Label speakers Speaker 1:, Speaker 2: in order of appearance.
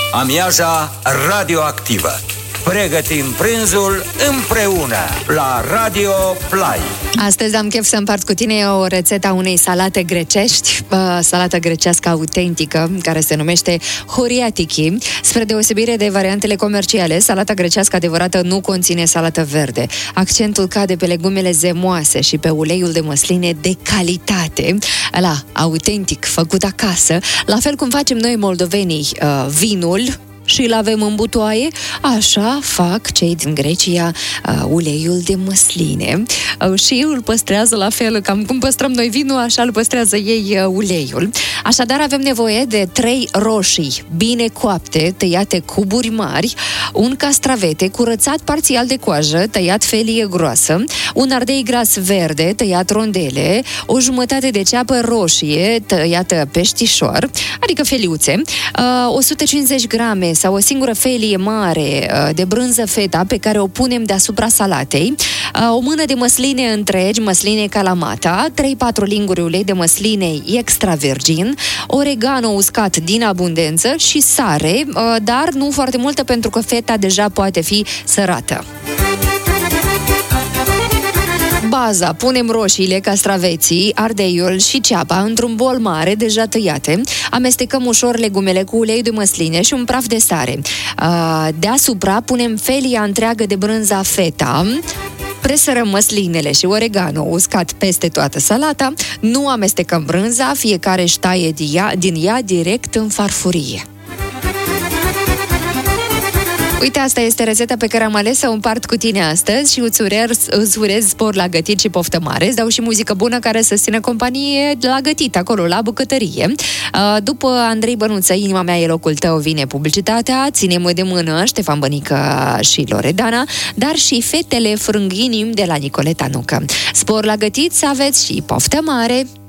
Speaker 1: Amiaza radioactivă. Pregătim prânzul împreună la Radio Play.
Speaker 2: Astăzi am chef să împart cu tine o rețetă a unei salate grecești, salată grecească autentică, care se numește horiatiki. Spre deosebire de variantele comerciale, salata grecească adevărată nu conține salată verde. Accentul cade pe legumele zemoase și pe uleiul de măsline de calitate, ăla autentic, făcut acasă, la fel cum facem noi moldovenii vinul și îl avem în butoaie, așa fac cei din Grecia uleiul de măsline și îl păstrează la fel, cam cum păstrăm noi vinul, așa îl păstrează ei uleiul. Așadar avem nevoie de 3 roșii bine coapte, tăiate cuburi mari, un castravete curățat parțial de coajă, tăiat felie groasă, un ardei gras verde, tăiat rondele, o jumătate de ceapă roșie, tăiată peștișor, adică feliuțe, 150 grame sau o singură felie mare de brânză feta pe care o punem deasupra salatei, o mână de măsline întregi, măsline Kalamata, 3-4 linguri ulei de măsline extra virgin, oregano uscat din abundență și sare, dar nu foarte multă pentru că feta deja poate fi sărată. Baza, punem roșiile, castraveții, ardeiul și ceapa într-un bol mare deja tăiate, amestecăm ușor legumele cu ulei de măsline și un praf de sare. Deasupra punem felia întreagă de brânza feta, presărăm măslinele și oregano uscat peste toată salata, nu amestecăm brânza, fiecare își taie din ea direct în farfurie. Uite, asta este rețeta pe care am ales să o împart cu tine astăzi și îți urez spor la gătit și poftă mare. Îți dau și muzică bună care să țină companie la gătit, acolo, la bucătărie. După Andrei Bănuță, Inima mea e locul tău, vine publicitatea, ține-mă de mână, Ștefan Bănică și Loredana, dar și Fetele frânghinim de la Nicoleta Nucă. Spor la gătit, să aveți și poftă mare!